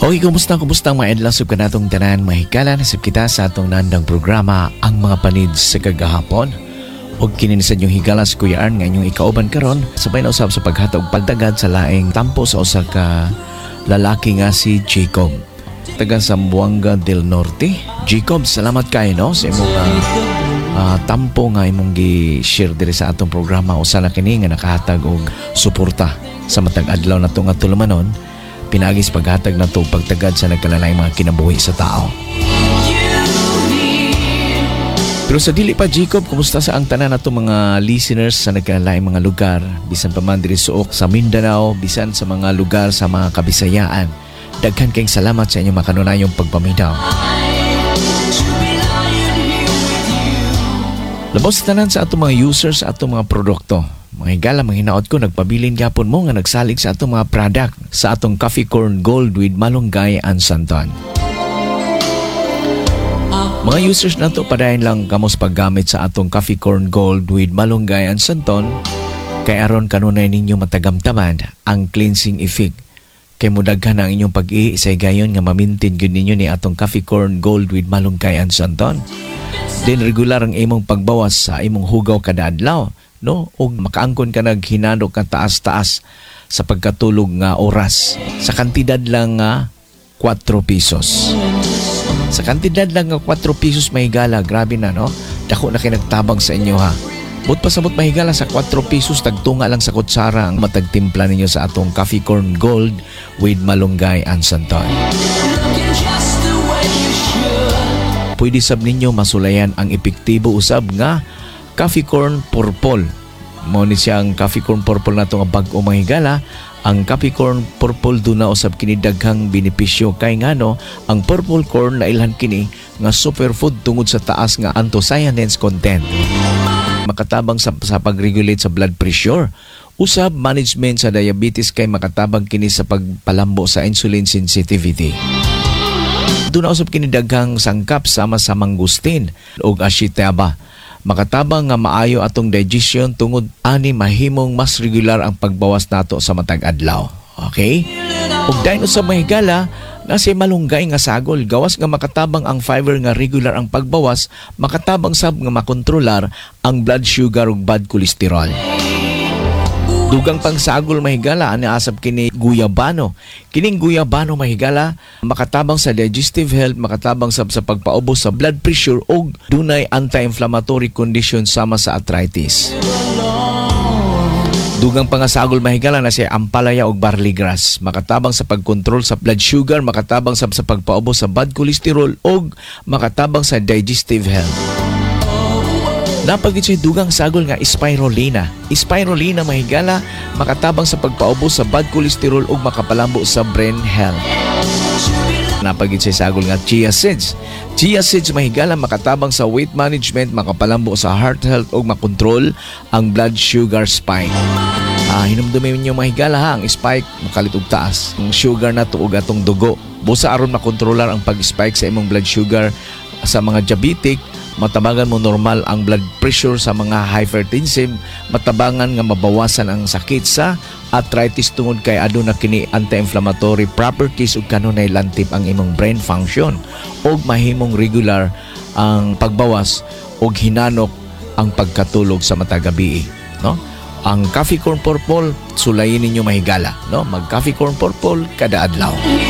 Okay, kumusta mga edla sub kanatong tanan mahikala nasib kita sa atong nandang programa ang mga panid sa kagahapon. Og kini sa inyong higalas Kuya Arn nga inyong ikauban karon sabay na usab sa paghatag pagdagad sa laing tampo sa usa ka lalaki nga si Jacob. Taga Zamboanga del Norte. Jacob, salamat kayo no sa imong tampo nga imong gi-share diri sa atong programa usa na kini nga nakahatag og suporta sa matag adlaw nato nga tulumanon. Pinagis paghatag na to pagtagad sa nagkalalay mga kinabuhi sa tao. Pero sa dili pa Jacob, kumusta sa ang tanan nato mga listeners sa nagkalalay mga lugar, bisan pa man diri suok sa Mindanao, bisan sa mga lugar sa mga Kabisayaan. Daghan kayong salamat sa inyong makanunayong pagpaminaw. Labos tanan sa atong mga users sa atong mga produkto. Mga higala, mga hinaot ko, nagpabilin gapon mo nga nagsalig sa atong mga product sa atong Coffee Corn Gold with Malunggay and Santon. Mga users na to, padayon lang kamos paggamit sa atong Coffee Corn Gold with Malunggay and Santon kay aron kanunay ninyo matagamtaman ang cleansing effect. Kay mudaghan ang inyong pag-iisay gayon nga mamintin gyud ninyo ni atong Coffee Corn Gold with Malunggay and Santon. Then regular ang imong pagbawas sa imong hugaw kada adlaw. No, og makaangkon ka naghinanok ka taas-taas sa pagkatulog nga oras sa kantidad lang nga 4 pesos. Sa kantidad lang nga 4 pesos mahigala, grabe na no. Dako na kinagtabang sa inyo ha. But pasabot mahigala sa 4 pesos tagtunga lang sa kutsara ang matagtimpla ninyo sa atong Coffee Corn Gold with Malunggay and Santon. Pwede sab ninyo masulayan ang epektibo usab nga Coffee Corn Purple. Mo ni siyang Coffee Corn Purple na ito nga bag-o mahigala. Ang Coffee Corn Purple doon na usab kini daghang benepisyo kay ngano ang purple corn na ilhan kini nga superfood tungod sa taas nga anthocyanins content. Makatabang sa pag-regulate sa blood pressure. Usab management sa diabetes kay makatabang kini sa pagpalambo sa insulin sensitivity. Doon na usab kini daghang sangkap sama sa mangustin ug ashitaba. Makatabang nga maayo atong digestion tungod ani mahimong mas regular ang pagbawas nato sa matag adlaw. Okay? Ug dayon usab mahigala na si malunggay nga sagol gawas nga makatabang ang fiber nga regular ang pagbawas, makatabang sab nga makontrolar ang blood sugar ug bad cholesterol. Dugang pang sagol mahigala ani asab kini guyabano. Kining guyabano mahigala makatabang sa digestive health, makatabang sa pagpaubos sa blood pressure ug dunay anti-inflammatory condition sama sa arthritis. Dugang pang sagol mahigala na si ampalaya ug barley grass, makatabang sa pagkontrol sa blood sugar, makatabang sa pagpaubos sa bad cholesterol ug makatabang sa digestive health. Napagit siya dugang sagol nga spirulina. Spirulina mahigala makatabang sa pagpaubos sa bad cholesterol ug makapalambo sa brain health. Napagit siya sagol nga chia seeds. Chia seeds mahigala makatabang sa weight management, makapalambo sa heart health ug makontrol ang blood sugar spike. Hinumdumin niyo mahigala ha, ang spike makalit og taas. Ang sugar na tuog atong dugo. Busa aron makontrolar ang pag-spike sa imong blood sugar sa mga diabetic, matabangan mo normal ang blood pressure sa mga hypertensive, matabangan nga mabawasan ang sakit sa arthritis tungod kay aduna kini anti-inflammatory properties ug kanunay lantip ang imong brain function ug mahimong regular ang pagbawas ug hinanok ang pagkatulog sa matag gabi, no? Ang Coffee Corn Purple sulayin ninyo mahigala, no? Mag Coffee Corn Purple kada adlaw.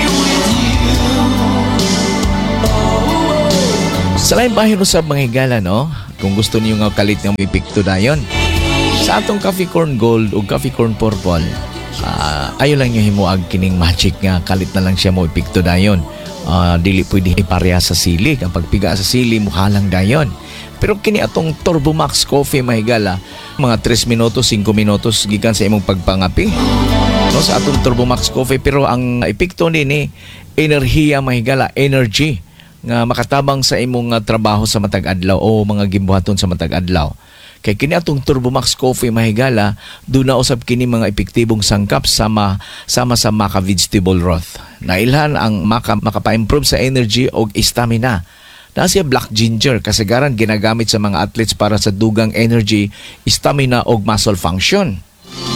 Sa lain bahin usab mga higala, no? Kung gusto niyo nga kalit ng epekto dayon sa atong Coffee Corn Gold o Coffee Corn Purple, ayo lang nyo himuag kining magic nga kalit na lang siya mo epekto dayon. Dili pwede ipareha sa sili. Ang pagpiga sa sili mukha lang dayon. Pero kini atong Turbo Max Coffee mahigala, mga 3 minutos, 5 minutos gikan sa imong pagpangapi, no? Sa atong Turbo Max Coffee, pero ang epekto ni enerhiya mahigala, energy nga makatabang sa imong trabaho sa matag adlaw o mga gimbuhaton sa matag adlaw. Kay kini atong Turbo Max Coffee mahigala, doon na usab kini mga epektibong sangkap sama sa maca vegetable broth. Nailhan ang maca makapa-improve sa energy o stamina. Nasiya black ginger kasagaran ginagamit sa mga athletes para sa dugang energy, stamina o muscle function.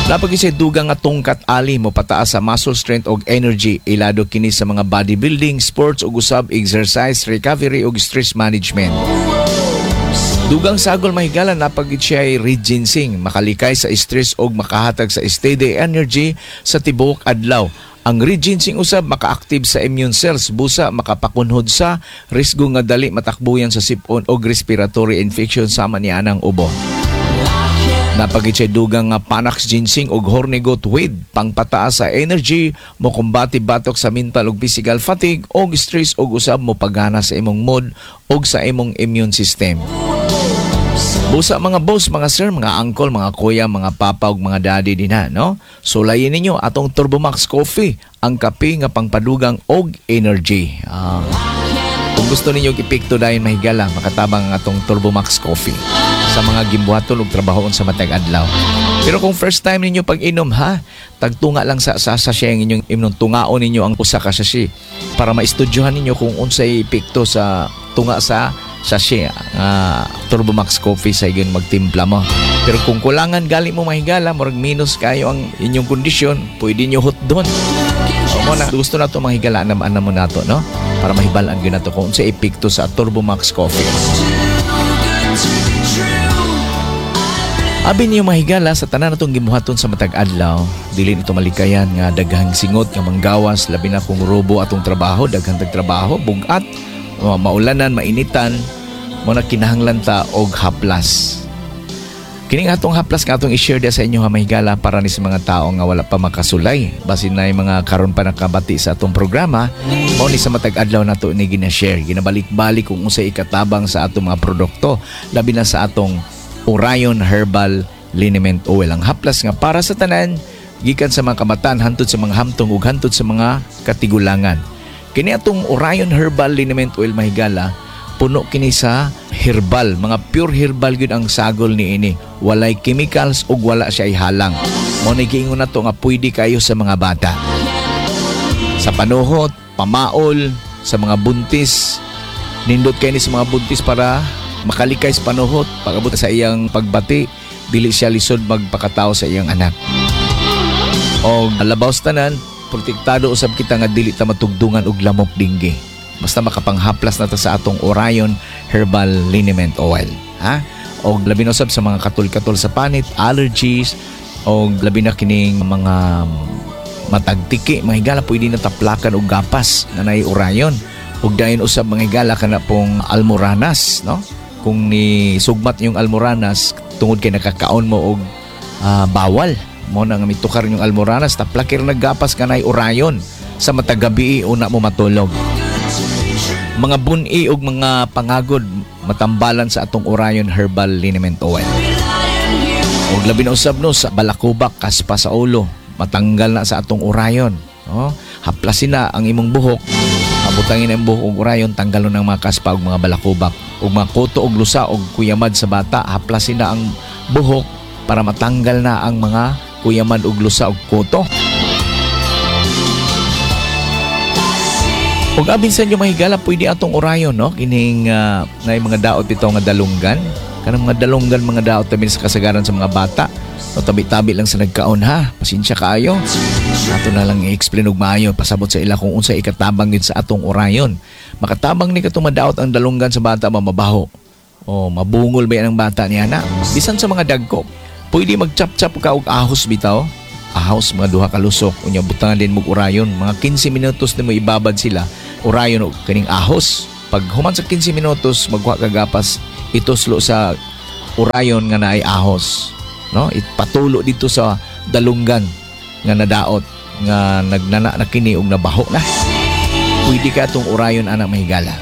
Napag isay dugang nga tungkat ali mo pataas sa muscle strength og energy ilado kini sa mga bodybuilding, sports ug usab exercise, recovery ug stress management. Dugang sagol mahigala napagid siya ay reginsing, makalikay sa stress og makahatag sa steady energy sa tibuok adlaw. Ang reginsing usab maka-active sa immune cells, busa makapakunhod sa risgo nga dali matakbuyan sa sipon og respiratory infection sama ni anang ubo. Napagid siya dugang nga panax ginseng og hornigot weed pangpataas sa energy, mo kumbati batok sa mental ug physical fatigue og stress ug usab mo pagana sa imong mood ug sa imong immune system. Busa mga boss, mga sir, mga uncle, mga kuya, mga papa ug mga daddy din ha, no? Sulayin ninyo atong Turbomax Coffee, ang kape nga pangpadugang og energy. Kung gusto ninyo ipikto dayon mahigala, makatabang ang atong Turbomax Coffee sa mga gimbuhaton ug trabahoon sa matag adlaw. Pero kung first time ninyo pag-inom ha, tagtunga lang sa sachet ang inyong imnon, tungaon ninyo ang usa ka sachet para maistudyohan ninyo kung unsay epekto sa tunga sa sachet Turbomax Coffee sa iyon magtimpla mo. Pero kung kulangan gali mo mahigala, murag minus kayo ang inyong kondisyon, pwede nyo hot doon. Mo na gusto na to mahigala naman mo nato, no? Para mahibalaan gyud nato kung unsay epekto sa Turbomax Coffee. Abi niyo mahigala sa tanan natong gibuhaton sa matag adlaw, dili nito malikayan nga daghang singot nga manggawas labi na kung robo atong trabaho, daghang tagtrabaho, bugat, maulanan, mainitan, mo na kinahanglan ta og haplas. Kining atong haplas nga atong i-share sa inyo ha mahigala para ni sa mga tao nga wala pa makasulay. Basin na yung mga karon pa nakabati sa atong programa, mo ni sa matag adlaw nato ni gina-share, ginabalik-balik kung unsay ikatabang sa atong mga produkto, labi na sa atong Orion Herbal Liniment Oil. Ang haplas nga para sa tanan, gikan sa mga kamatan, hantod sa mga hamtong ug hantod sa mga katigulangan. Kini atong Orion Herbal Liniment Oil mahigala, puno kini sa herbal, mga pure herbal gyud ang sagol ni ini. Walay chemicals ug wala siya ihalang. Mo ni giingon nato nga pwede kayo sa mga bata. Sa panuhot, pamaol, sa mga buntis, nindot kayo ni sa mga buntis para makalikay sa panuhot, pag-abot sa iyang pagbati, dili siya lisod magpakatao sa iyang anak. O labaw sa tanan, protektado usab kita nga dili ta matugdungan og lamok dinggi. Basta makapanghaplas na ta sa atong Orion Herbal Liniment Oil. Ha? O labi na usab sa mga katul-katul sa panit, allergies, o labi na kining mga matagtiki, mga higala pwede na taplakan og gapas na nay Orion. Ug dayon usab mga higala kana pong almoranas, no? Kung ni sugmat yung almoranas tungod kay nakakaon mo og bawal mo na nga mitukar yung almoranas taplakir naggapas kanay Orion sa matagabi una mo matulog. Mga buni og mga pangagod matambalan sa atong Orion Herbal Liniment Oil. Og labi na usab no sa balakubak, kaspa sa ulo, matanggal na sa atong Orion, no? Haplasin na ang imong buhok, abutangin ang buhok og Orion, tanggalon ang mga kaspa og mga balakubak, og mga kuto og lusa og kuyamad sa bata, haplasin na ang buhok para matanggal na ang mga kuyamad og lusa og kuto. Og abin sa inyo mahigala, pwede atong Orion, no? Kining na mga daot ito nga dalunggan. Kanang mga dalunggan, mga daot tabi sa kasagaran sa mga bata. No, tabi-tabi lang sa nagkaon ha. Pasensya kaayo. Ato na lang i-explain og maayo, pasabot sa ila kung unsa ikatabang yun sa atong Orion. Makatabang ni katong madaot ang dalunggan sa bata, mabaho. O mabungol ba yan ang bata niya na? Bisan sa mga dagko, pwede mag-chop-chop ka og ahos bitaw. Ahos, mga duha ka lusok. Unya butangan din mo Orion. Mga 15 minutos na mo ibabad sila. Orion o kaning ahos. Pag human sa 15 minutos, magwa ka gapas, ituslo sa Orion nga naay ahos. No, ipatulo dito sa dalunggan nga nadaot nga nagnana na kini og nabaho na. Pwede ka tong Orion anak mahigala.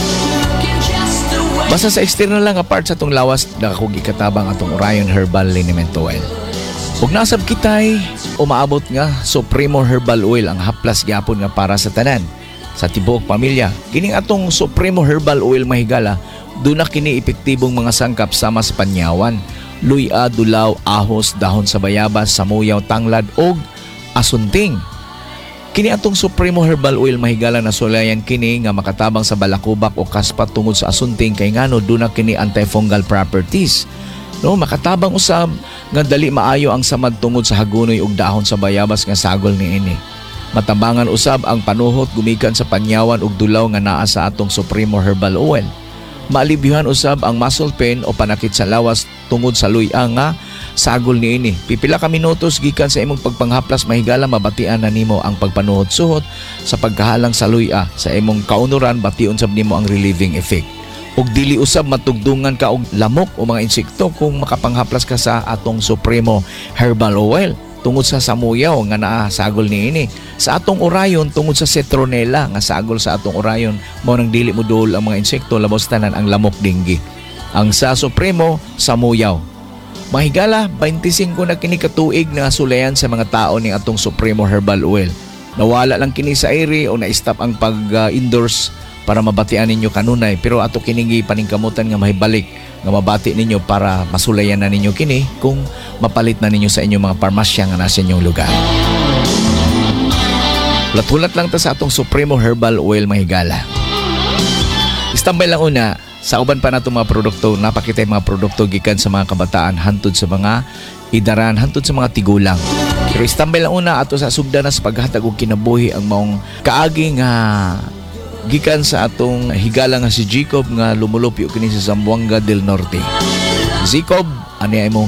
Basta sa external lang apart sa tong lawas dako gikatabang atong Orion Herbal Liniment Oil. Ug nasab kitay umaabot nga Supremo Herbal Oil, ang haplas gyapon nga para sa tanan sa tibuok pamilya. Kining atong Supremo Herbal Oil mahigala, duna kini epektibong mga sangkap sama sa panyawan, luya, dulaw, ahos, dahon sa bayabas, samuyaw, tanglad og asunting. Kini atong Supremo Herbal Oil mahigala na sulayan kini nga makatabang sa balakubak o kaspat tungod sa asunting kay ngano duna kini antifungal properties. No, makatabang usab nga dali maayo ang samad tungod sa hagunoy ug dahon sa bayabas nga sagol niini. Matambangan usab ang panuhot gumikan sa panyawan ug dulaw nga naa sa atong Supremo Herbal Oil. Maalibyuhan usab ang muscle pain o panakit sa lawas tungod sa luya nga sagol niini. Pipila ka minutos gikan sa imong pagpanghaplas mahigala mabatian na nimo ang pagpanuhot-suhot sa pagkahalang sa luya. Sa imong kaunuran bation sab nimo ang relieving effect. Ug dili usab matugdungan ka og lamok o mga insekto kung makapanghaplas ka sa atong Supremo Herbal Oil tungod sa samuyaw nga naa sagol niini. Sa atong orayon tungod sa citronella nga sagol sa atong orayon mao nang dili mo duol ang mga insekto labos tanan ang lamok dinggi. Ang sa Supremo samuyaw. Mahigala 25 na kini katuig na sulayan sa mga tao ning atong Supremo Herbal Oil. Nawala lang kini sa area o na-stop ang pag-endorse para mabatian ninyo kanunay, pero ato kiningi paningkamutan nga mahibalik nga mabati ninyo para masulayan na ninyo kini kung mapalit na ninyo sa inyong mga parmasya nga nasa inyong lugar. Hulat-hulat lang ta sa atong Supremo Herbal Oil mahigala. Istambay lang una, sa uban pa nato mga produkto, napakita yung mga produkto gikan sa mga kabataan hantod sa mga idaran, hantod sa mga tigulang. Pero istambay lang una ato sa sugdanas paghatag og kinabuhi ang maong kaagi nga gikan sa atong higala nga si Jacob nga lumulupyo kini sa Zamboanga del Norte. Jacob, ani imong